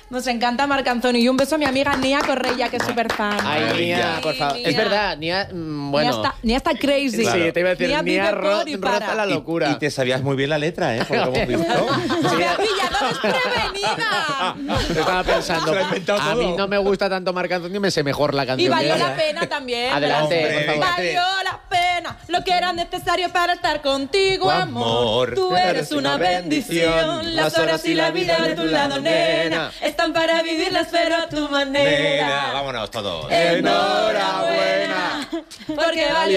Nos encanta Marc Anthony. Y un beso a mi amiga Nia Correia, que es súper fan. Ay, Nia, por favor. Es verdad, Nia, bueno. Nia está crazy. Claro. Sí, te iba a decir, Nia roza la locura. Y te sabías muy bien la letra, ¿eh? Por lo que hemos visto. ¡Me ha pillado desprevenida! Te estaba pensando, a mí no me gusta tanto Marc Anthony, me sé mejor la canción. Y valió la pena también. Adelante, por favor. Valió la pena lo que era necesario para estar contigo, amor. Tú eres una bendición. Las horas y la vida de tu lado, nena, están para vivirlas, pero a tu manera. Nena, vámonos todos. Enhorabuena, porque valió